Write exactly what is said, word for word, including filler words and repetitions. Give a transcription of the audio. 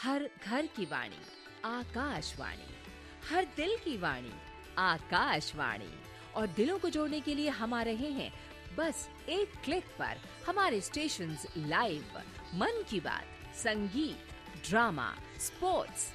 हर घर की वाणी आकाशवाणी, हर दिल की वाणी आकाशवाणी। और दिलों को जोड़ने के लिए हम आ रहे हैं बस एक क्लिक पर। हमारे स्टेशंस लाइव, मन की बात, संगीत, ड्रामा, स्पोर्ट्स,